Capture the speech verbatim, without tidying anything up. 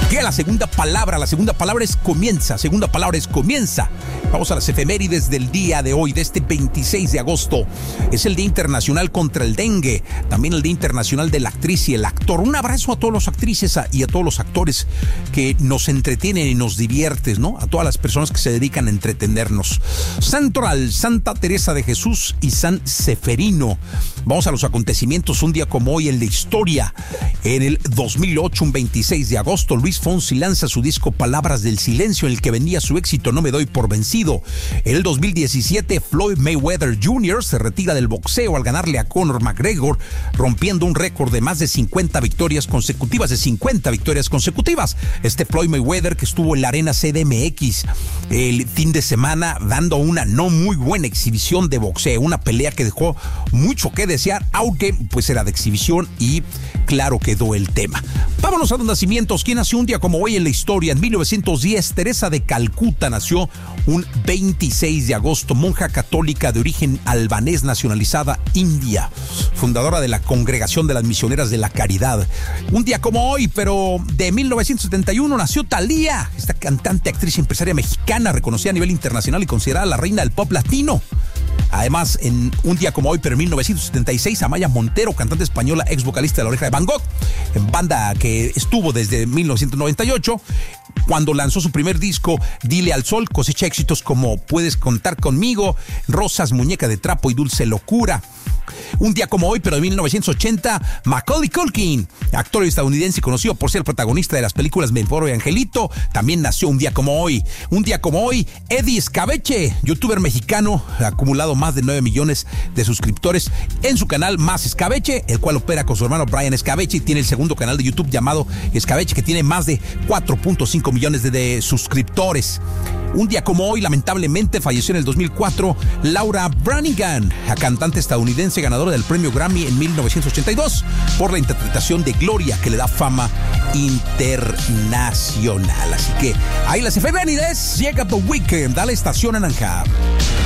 Que la segunda palabra, la segunda palabra es comienza, segunda palabra es comienza. Vamos a las efemérides del día de hoy, de este veintiséis de agosto. Es el Día Internacional contra el Dengue, también el Día Internacional de la Actriz y el Actor. Un abrazo a todas las actrices y a todos los actores que nos entretienen y nos divierten, ¿no? A todas las personas que se dedican a entretenernos. Santoral, Santa Teresa de Jesús y San Seferino. Vamos a los acontecimientos un día como hoy en la historia. En el dos mil ocho, un veintiséis de agosto, Luis Fonsi lanza su disco Palabras del Silencio, en el que venía su éxito No me doy por vencido. En el dos mil diecisiete, Floyd Mayweather junior se retira del boxeo al ganarle a Conor McGregor, rompiendo un récord de más de cincuenta victorias consecutivas, de cincuenta victorias consecutivas. Este Floyd Mayweather, que estuvo en la Arena C D M X el fin de semana dando una no muy buena exhibición de boxeo, una pelea que dejó mucho que desear, aunque pues era de exhibición y claro quedó el tema. Vámonos a los nacimientos. ¿Quién nació un día como hoy en la historia? En mil novecientos diez, Teresa de Calcuta nació un veintiséis de agosto, monja católica de origen albanés nacionalizada india, fundadora de la Congregación de las Misioneras de la Caridad. Un día como hoy, pero de mil novecientos setenta y uno, nació Thalía, esta cantante, actriz y empresaria mexicana, reconocida a nivel internacional y considerada la reina del pop latino. Además, en un día como hoy, pero en mil novecientos setenta y seis, Amaya Montero, cantante española, ex vocalista de La Oreja de Van Gogh, en banda que estuvo desde mil novecientos noventa y ocho, cuando lanzó su primer disco, Dile al Sol, cosecha éxitos como Puedes contar conmigo, Rosas, Muñeca de trapo y Dulce locura. Un día como hoy, pero de mil novecientos ochenta, Macaulay Culkin, actor estadounidense conocido por ser protagonista de las películas Me Pobre Angelito, también nació un día como hoy. Un día como hoy, Eddie Escabeche, youtuber mexicano, ha acumulado más de nueve millones de suscriptores en su canal Más Escabeche, el cual opera con su hermano Brian Escabeche y tiene el segundo canal de YouTube llamado Escabeche, que tiene más de cuatro punto cinco millones de, de suscriptores. Un día como hoy, lamentablemente, falleció en el dos mil cuatro Laura Branigan, la cantante estadounidense ganadora del premio Grammy en mil novecientos ochenta y dos por la interpretación de Gloria, que le da fama internacional. Así que ahí las efemérides. Llega The Weeknd a la estación naranja.